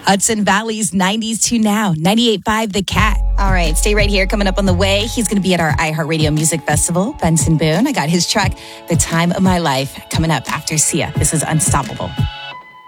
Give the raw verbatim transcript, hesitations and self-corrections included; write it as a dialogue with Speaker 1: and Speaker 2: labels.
Speaker 1: Hudson Valley's nineties to now. ninety-eight point five The Cat. All right, stay right here. Coming up on the way, he's going to be at our iHeartRadio Music Festival. Benson Boone. I got his track, The Time of My Life, coming up after Sia. This is Unstoppable.